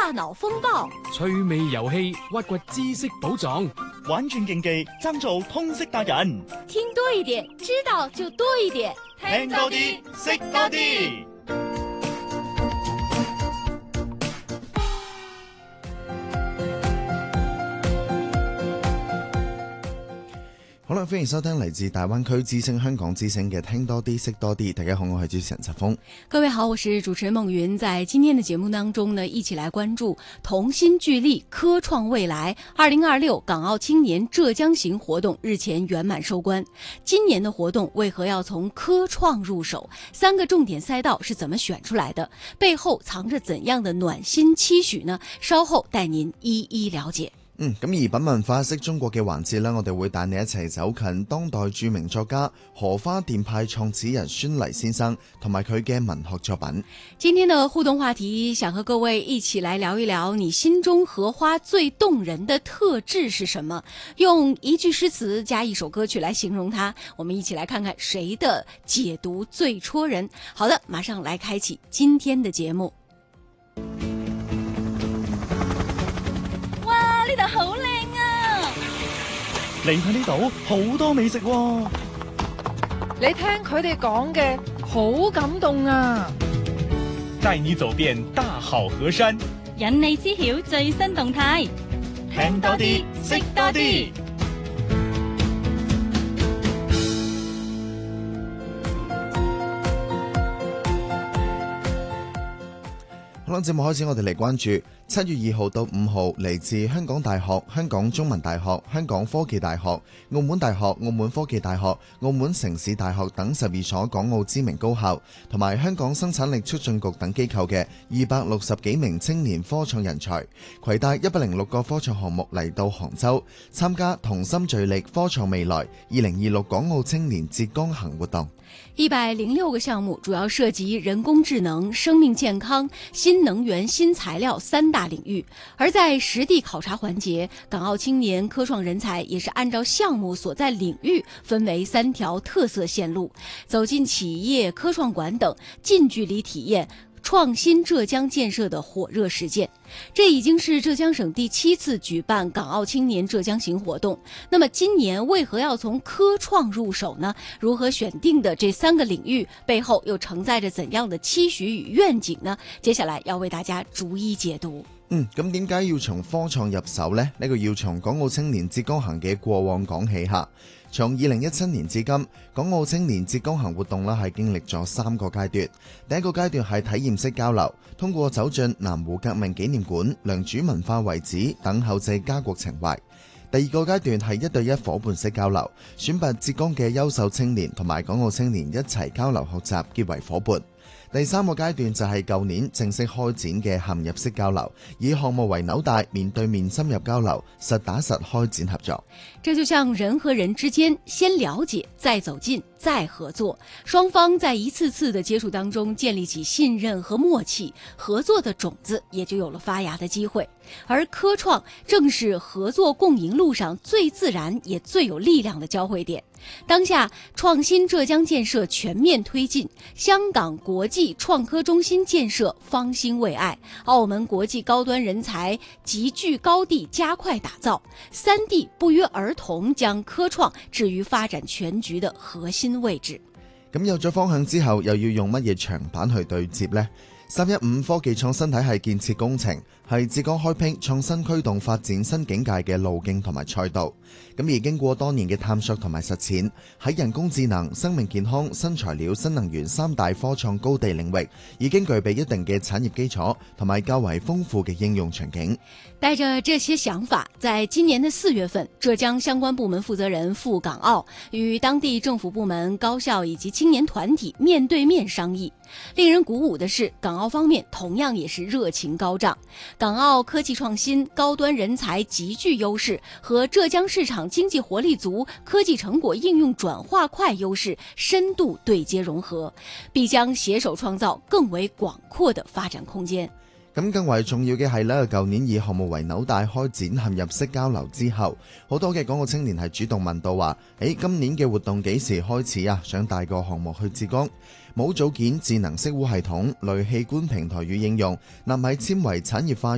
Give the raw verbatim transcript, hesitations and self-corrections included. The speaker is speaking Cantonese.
大腦風暴， 趣味遊戲挖掘知識寶藏， 玩轉競技爭做通識達人。 聽多一點，知道就多一點， 聽多啲，識多啲。 好啦，歡迎收聽嚟自大灣區之聲香港之聲嘅聽多啲識多啲。大家好，我係主持人陳峰。 各位好，我是主持人夢雲。在今天的節目當中呢，一起來關注同心聚力科創未來二零二六港澳青年浙江行活動日前圓滿收官。今年的活動為何要從科創入手？三個重點賽道是怎麼選出來的？背後藏着怎樣的暖心期許呢？稍後帶您一一了解。 嗯，咁而品文化識中國嘅環節呢，我哋會帶你一齊走近當代著名作家荷花店派創始人孫黎先生同埋佢嘅文學作品。 今天的互動話題，想和各位一起來聊一聊，你心中荷花最動人的特質是什麼？用一句詩詞加一首歌曲來形容它，我們一起來看看誰的解讀最戳人。好的，馬上來開啟今天的節目。 呢度好靚啊！ 嚟睇呢度好多美食喎。 你聽佢哋講嘅好感動啊！ 帶你走遍大好河山， 引你知曉最新動態， 聽多啲，識多啲。 好啦，節目開始，我哋嚟關注七月二號到五號嚟自香港大學、香港中文大學、香港科技大學、澳門大學、澳門科技大學、澳門城市大學等十二所港澳知名高校，同埋香港生產力促進局等機構嘅二百六十幾名青年科創人才，攜帶一百零六個科創項目嚟到杭州參加同心聚力科創未來二零二六港澳青年浙江行活動。 一百零六個項目主要涉及人工智能、生命健康、新能源、新材料三大領域。而在實地考察環節，港澳青年科創人才也是按照項目所在領域分為三條特色線路，走進企業、科創館等，近距離體驗創新浙江建設的火熱實踐。這已經是浙江省第七次舉辦港澳青年浙江行活動。那麼今年為何要從科創入手呢？如何選定的這三個領域背後又承載着怎樣的期許與願景呢？接下來要為大家逐一解讀。 嗯，咁點解要從科創入手呢？呢個要從港澳青年浙江行嘅過往講起下。從二零一七年至今，港澳青年浙江行活動啦係經歷咗三個階段。第一個階段係體驗式交流，通過走進南湖革命紀念館、良渚文化遺址等厚製家國情懷。第二個階段係一對一夥伴式交流，選拔浙江嘅優秀青年同埋港澳青年一齊交流學習，結為夥伴。第三個階段就係舊年正式開展嘅嵌入式交流，以項目為紐帶，面對面深入交流，實打實開展合作。 這就像人和人之間先了解，再走近，再合作，雙方在一次次的接觸當中建立起信任和默契，合作的種子也就有了發芽的機會。而科創正是合作共贏路上最自然也最有力量的交匯點。當下創新浙江建設全面推進，香港國際創科中心建設方興未艾，澳門國際高端人才集聚高地加快打造，三地不約而同將科創置於發展全局的核心位置。 咁有咗方向之後，又要用乜嘢長板去對接呢？三一五科技創新體系建設工程係浙江開闢創新驅動發展新境界嘅路徑同埋賽道。咁而經過多年嘅探索同埋實踐，喺人工智能、生命健康、新材料、新能源三大科創高地領域，已經具備一定嘅產業基礎同埋較為豐富嘅應用場景。 帶着這些想法，在今年的四月份，浙江相關部門負責人赴港澳，與當地政府部門、高校以及青年團體面對面商議。令人鼓舞的是，港澳方面同樣也是熱情高漲。港澳科技創新、高端人才極具優勢，和浙江市場經濟活力足、科技成果應用轉化快優勢深度對接融合，必將攜手創造更為廣闊的發展空間。 咁更為重要嘅係呢，舊年以項目為紐帶開展嵌入式交流之後，好多嘅港澳青年係主動問到話：誒，今年嘅活動幾時開始啊？想帶個項目去浙江。冇組件、智能識污系統、類器官平台與應用、納米纖維產業化